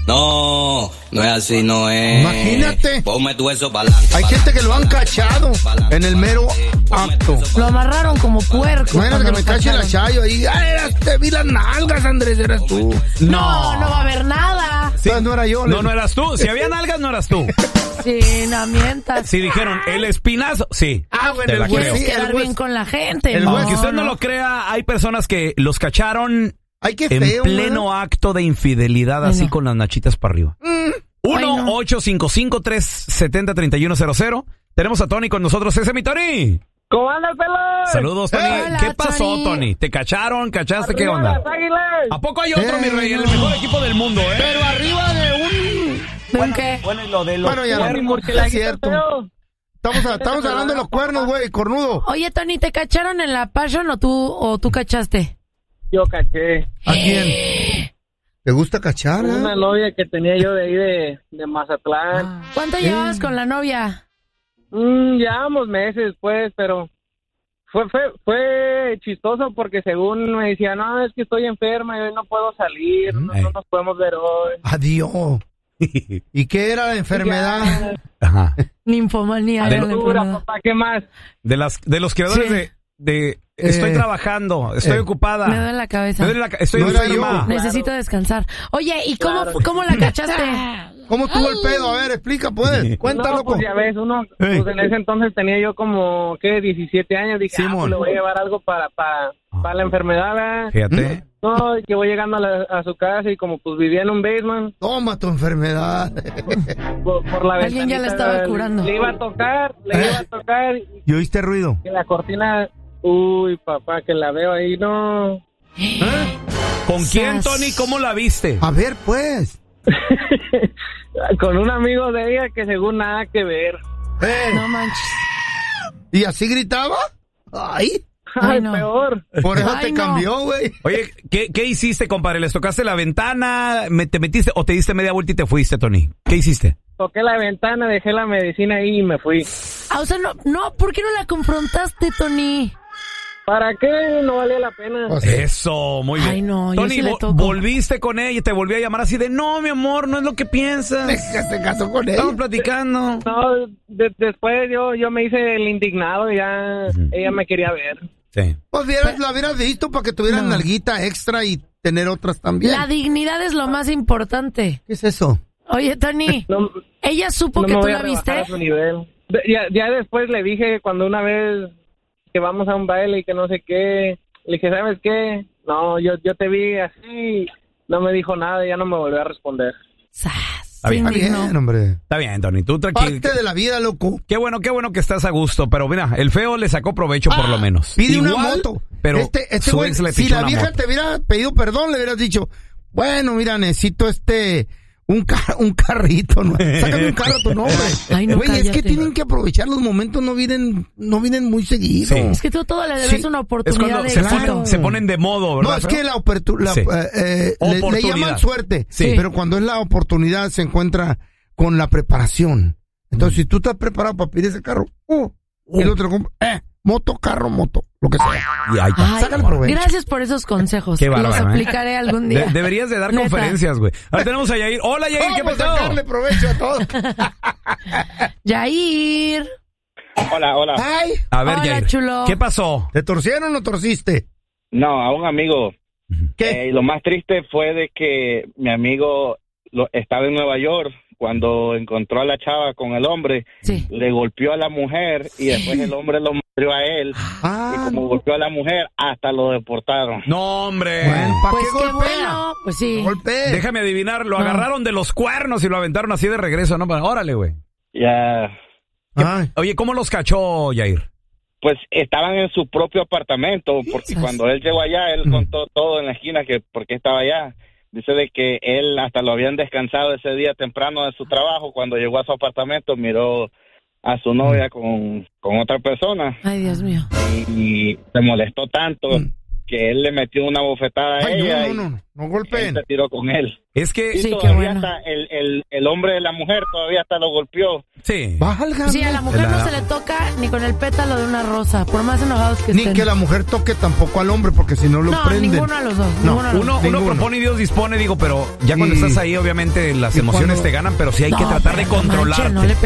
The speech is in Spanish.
No es así, no es. Imagínate. Ponme tu eso pa'lante. Hay gente que lo han cachado en el mero acto. Lo amarraron como puerco. Bueno, que me cache la Chayo ahí. Ay, te vi las nalgas, Andrés, eras tú. No va a haber nada. Sí. No era yo. No eras tú. Si había nalgas, no eras tú. Sí, no mientas. Si dijeron el espinazo, sí. Bueno, te la creo. sí, Quedar bien con la gente. Aunque usted no lo crea, hay personas que los cacharon Ay, qué en feo, pleno ¿no? acto de infidelidad, así con las nachitas para arriba. 1-855-370-3100. Tenemos a Tony con nosotros. ¡Ese es mi Tony! ¿Cómo anda el pelón? Saludos, Tony. Hola, ¿Qué pasó, Tony? ¿Te cacharon? ¿Cachaste? ¿Qué onda? Las Águilas. ¿A poco hay otro, mi rey? El mejor equipo del mundo, ¿eh? Pero arriba de ¿Ven qué? Bueno, y lo de los Bueno, ya cuernos. no, es cierto. Estamos hablando de los cuernos, güey, cornudo. Oye, Tony, ¿te cacharon en la Passion o tú cachaste? Yo caché. ¿A quién? ¿Te gusta cachar? Una novia que tenía yo de ahí de Mazatlán. ¿Cuánto llevabas con la novia? Llevamos meses, pues, pero fue chistoso porque según me decía, no, es que estoy enferma y hoy no puedo salir, no nos podemos ver hoy. Adiós. ¿Y qué era la enfermedad? Ajá. Ninfomanía. De era la Dura, enfermedad. papá, ¿qué más? De los creadores Sí. de estoy trabajando, estoy ocupada. Me duele la cabeza. Estoy No era enferma. yo. Necesito descansar. Oye, ¿y cómo la cachaste? ¿Cómo estuvo el pedo? A ver, explica, pues. Cuéntalo. No, pues ya ves, pues en ese entonces tenía yo como, 17 años. Dije, Simón. pues le voy a llevar algo para la enfermedad, ¿verdad? Fíjate. No, que voy llegando a su casa y como pues vivía en un basement, Toma tu enfermedad. por la Alguien ya la estaba curando. Le iba a tocar ¿Y oíste ruido? y la cortina, uy, papá, que la veo ahí, no. ¿Con quién, Sas. Tony? ¿Cómo la viste? A ver, pues. Con un amigo de ella que según nada que ver. No manches. ¿Y así gritaba? Ay, Ay, no. Peor. por eso Ay, te no. cambió, güey. Oye, ¿qué hiciste, compadre? ¿Les tocaste la ventana? ¿Te metiste o te diste media vuelta y te fuiste, Tony? ¿Qué hiciste? Toqué la ventana, dejé la medicina ahí y me fui. O sea, no, ¿por qué no la confrontaste, Tony? ¿Para qué? No valía la pena. O sea, Eso, muy bien. Ay, no, yo Tony, sí le toco. volviste con ella y te volvió a llamar así de, no, mi amor, no es lo que piensas. se casó con él. Estamos platicando. No, después yo me hice el indignado y ya ella me quería ver. Sí. Pues la hubieras visto para que tuvieran nalguita extra y tener otras también. La dignidad es lo más importante. ¿Qué es eso? Oye, Tony, No, ¿ella supo no que me tú voy a la rebajar viste? a su nivel. Ya después le dije cuando una vez que vamos a un baile y que no sé qué, le dije, ¿sabes qué? No, yo te vi así, no me dijo nada, ya no me volvió a responder. Sas, Está bien. se indignó. Bien, hombre. Está bien, Tony, tú tranquilo. Parte de la vida, loco. Qué bueno que estás a gusto, pero mira, el feo le sacó provecho por lo menos. Pide Igual, una moto. pero su güey, ex le si pichó la una vieja moto. te hubiera pedido perdón, le hubieras dicho, bueno, mira, necesito un carrito, ¿no? Sácame un carro a tu nombre. Ay, no, güey, es que cállate. tienen que aprovechar los momentos, no vienen muy seguido. Sí. Es que tú todo le debes Sí. una Es oportunidad cuando de se, éxito. se ponen de modo, ¿verdad? No, es feo? que Sí. le Oportunidad. llaman suerte, Sí. pero cuando es la oportunidad se encuentra con la preparación. Entonces, si tú estás preparado para pedir ese carro, y el otro compra, moto, lo que sea. Y ahí está. Ay, Sácale provecho. gracias por esos consejos. Qué Los bárbaro, ¿eh? aplicaré algún día. Deberías de dar Neta. conferencias, güey. Ahora tenemos a Yair. Hola, Yair, ¿qué Vamos a pasó? sacarle provecho a todo. Yair. Hola. Ay, A ver, Hola, Yair, chulo. ¿qué pasó? ¿te torcieron o no torciste? No, a un amigo. ¿Qué? Y lo más triste fue de que mi amigo estaba en Nueva York cuando encontró a la chava con el hombre, Sí. le golpeó a la mujer y después el hombre lo madrió a él. Y como golpeó a la mujer, hasta lo deportaron. No, hombre. Bueno, ¿para Pues qué qué golpea? bueno. Pues sí. Golpea. Déjame adivinar, lo agarraron de los cuernos y lo aventaron así de regreso, ¿no? Órale, güey. Ya, Ay, Oye, ¿cómo los cachó, Yair? pues estaban en su propio apartamento, porque cuando él llegó allá, él contó todo en la esquina que por qué estaba allá. Dice de que él hasta lo habían descansado ese día temprano de su trabajo. Cuando llegó a su apartamento, miró a su novia con otra persona Ay, Dios mío. y se molestó tanto que él le metió una bofetada a ella. No golpeen. Él se tiró con él. Es que... Y todavía hasta el hombre de la mujer todavía hasta lo golpeó. Sí. Sí, a la mujer no se le toca ni con el pétalo de una rosa, por más enojados que estén. Ni que la mujer toque tampoco al hombre, porque si no lo prenden. Ninguno de los dos. Uno propone y Dios dispone, digo, pero ya cuando estás ahí, obviamente las emociones te ganan, pero sí hay que tratar de controlar.